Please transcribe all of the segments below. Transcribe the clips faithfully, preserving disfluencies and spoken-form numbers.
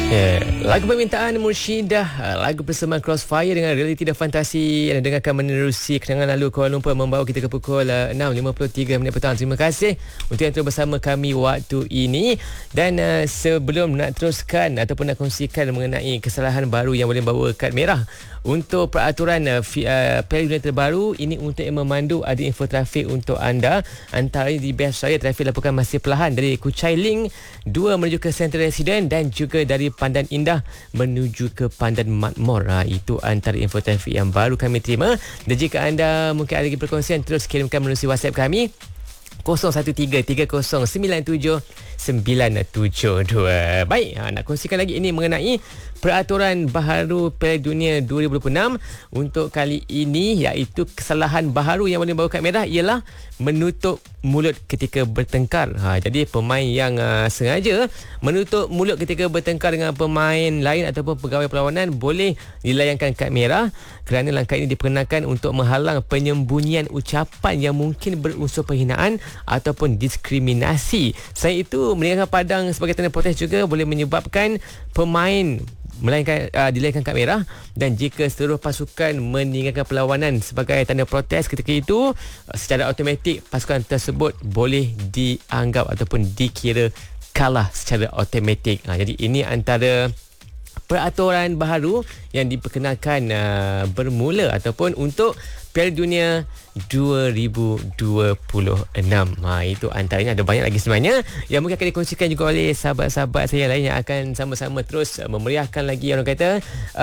Yeah. Lagu permintaan Murshidah, lagu persembahan Crossfire dengan realiti dan fantasi yang dengarkan menerusi kenangan lalu Kuala Lumpur, membawa kita ke pukul uh, enam lima puluh tiga minit petang. Terima kasih untuk yang terus bersama kami waktu ini. Dan uh, sebelum nak teruskan ataupun nak kongsikan mengenai kesalahan baru yang boleh bawa kad merah untuk peraturan uh, uh, Piala Dunia terbaru ini, untuk yang memandu ada info trafik untuk anda. Antara di Best Raya, trafik laporkan masih perlahan dari Kuchai Link dua menuju ke Central Resident dan juga dari Pandan Indah menuju ke Pandan Makmur. Ha, itu antara info trafik yang baru kami terima. Dan jika anda mungkin ada lagi perkongsian, terus kirimkan melalui WhatsApp kami kosong satu tiga tiga kosong sembilan tujuh sembilan tujuh dua. Baik, ha, nak kongsikan lagi ini mengenai peraturan baharu Piala Dunia dua ribu dua puluh enam untuk kali ini, iaitu kesalahan baharu yang boleh bawa kad merah ialah menutup mulut ketika bertengkar. Ha, jadi pemain yang uh, sengaja menutup mulut ketika bertengkar dengan pemain lain ataupun pegawai perlawanan boleh dilayangkan kad merah, kerana langkah ini diperkenakan untuk menghalang penyembunyian ucapan yang mungkin berunsur penghinaan ataupun diskriminasi. Selain itu, meninggalkan padang sebagai tanda protes juga boleh menyebabkan pemain melainkan uh, dilayangkan kad merah. Dan jika seluruh pasukan meninggalkan perlawanan sebagai tanda protes ketika itu, uh, secara automatik pasukan tersebut boleh dianggap ataupun dikira kalah secara automatik. Uh, jadi ini antara peraturan baharu yang diperkenalkan uh, bermula ataupun untuk Piala Dunia dua ribu dua puluh enam. Ha, itu antaranya. Ada banyak lagi sebenarnya yang mungkin akan dikongsikan juga oleh sahabat-sahabat saya lain yang akan sama-sama terus memeriahkan lagi, orang kata,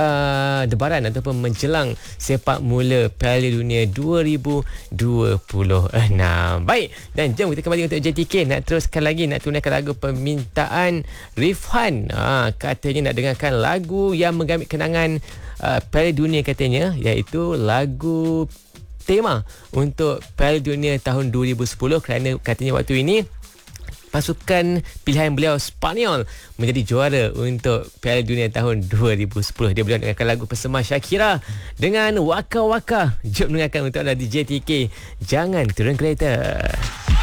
uh, debaran ataupun menjelang sepak mula Piala Dunia dua ribu dua puluh enam. Baik, dan jom kita kembali untuk J T K. Nak teruskan lagi, nak tunaikan lagu permintaan Rifhan. Ha, katanya nak dengarkan lagu yang menggamit kenangan uh, Piala Dunia katanya, iaitu lagu tema untuk Piala Dunia tahun dua ribu sepuluh, kerana katanya waktu ini pasukan pilihan beliau Spanyol menjadi juara untuk Piala Dunia tahun dua ribu sepuluh. Dia beliau dengarkan lagu persembahan Shakira dengan Waka Waka. Jom dengarkan untuk anda di J T K. Jangan turun kereta.